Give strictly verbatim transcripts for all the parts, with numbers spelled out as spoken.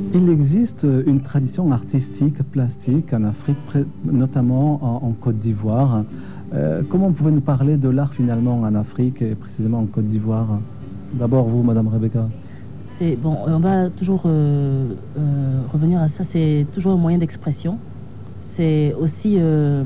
Il existe une tradition artistique plastique en Afrique, notamment en, en Côte d'Ivoire. Euh, comment pouvez-vous nous parler de l'art finalement en Afrique et précisément en Côte d'Ivoire? D'abord vous, Madame Rebecca. C'est bon, on va toujours euh, euh, revenir à ça. C'est toujours un moyen d'expression. C'est aussi euh,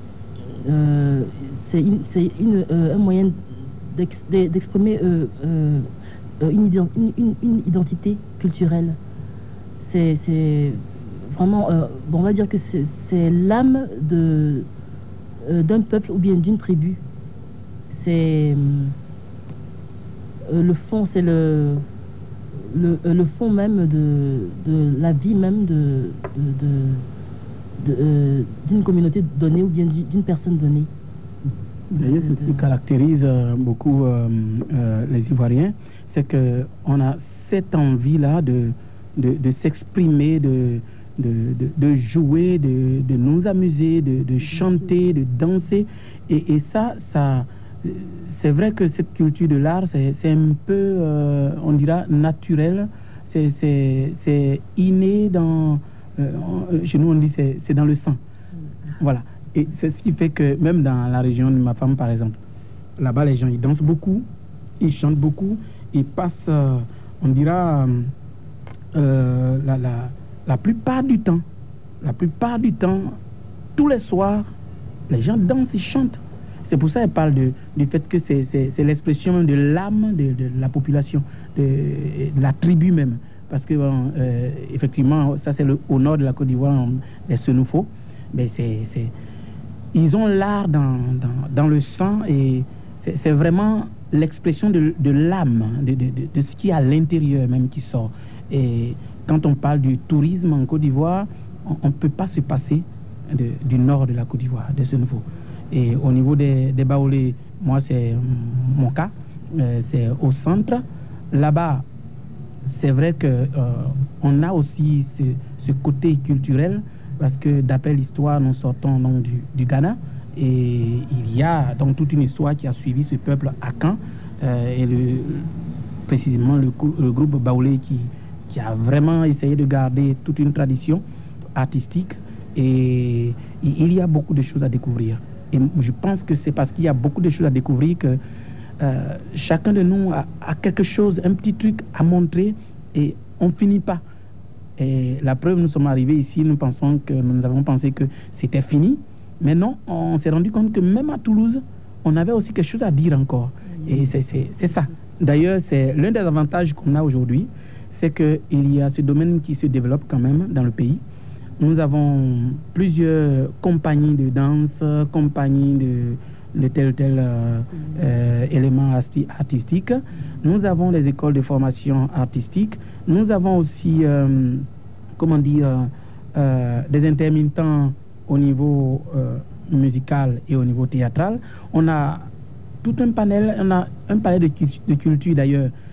euh, c'est une, c'est une, euh, un moyen d'ex, d'exprimer euh, euh, une, une, une identité culturelle. C'est, c'est vraiment, euh, bon, on va dire que c'est, c'est l'âme de, euh, d'un peuple ou bien d'une tribu. C'est euh, le fond, c'est le, le, le fond même de, de la vie même de, de, de, de, euh, d'une communauté donnée ou bien d'une personne donnée. D'ailleurs, c'est ce qui caractérise beaucoup euh, euh, les Ivoiriens, c'est qu'on a cette envie-là de De, de s'exprimer, de, de, de, de jouer, de, de nous amuser, de, de chanter, de danser. Et, et ça, ça, c'est vrai que cette culture de l'art, c'est, c'est un peu, euh, on dira, naturel. C'est, c'est, c'est inné dans... Euh, chez nous, on dit c'est, c'est dans le sang. Voilà. Et c'est ce qui fait que même dans la région de ma femme, par exemple, là-bas, les gens, ils dansent beaucoup, ils chantent beaucoup, ils passent, euh, on dira... Euh, Euh, la, la, la plupart du temps, la plupart du temps, tous les soirs, les gens dansent et chantent. C'est pour ça qu'elle parle de, du fait que c'est, c'est, c'est l'expression de l'âme de, de la population, de, de la tribu même. Parce que, bon, euh, effectivement, ça c'est le, au nord de la Côte d'Ivoire, les Senoufo. Mais c'est, c'est, ils ont l'art dans, dans, dans le sang et c'est, c'est vraiment l'expression de, de l'âme, de, de, de, de ce qui est à l'intérieur même qui sort. Et quand on parle du tourisme en Côte d'Ivoire, on ne peut pas se passer de, du nord de la Côte d'Ivoire, de ce niveau. Et au niveau des, des Baoulés, moi c'est mon cas, euh, c'est au centre. Là-bas, c'est vrai qu'on euh, a aussi ce, ce côté culturel, parce que d'après l'histoire, nous sortons donc du, du Ghana, et il y a donc toute une histoire qui a suivi ce peuple Akan, euh, et le, précisément le, le groupe Baoulé qui qui a vraiment essayé de garder toute une tradition artistique et il y a beaucoup de choses à découvrir. Et je pense que c'est parce qu'il y a beaucoup de choses à découvrir que euh, chacun de nous a, a quelque chose, un petit truc à montrer et on ne finit pas. Et la preuve, nous sommes arrivés ici, nous pensons que nous avons pensé que c'était fini, mais non, on s'est rendu compte que même à Toulouse, on avait aussi quelque chose à dire encore. Et c'est, c'est, c'est ça. D'ailleurs, c'est l'un des avantages qu'on a aujourd'hui, c'est qu'il y a ce domaine qui se développe quand même dans le pays. Nous avons plusieurs compagnies de danse, compagnies de, de tel tel euh, euh, élément artistique. Nous avons les écoles de formation artistique. Nous avons aussi, euh, comment dire, euh, des intermittents au niveau euh, musical et au niveau théâtral. On a tout un panel, on a un panel de, de culture d'ailleurs,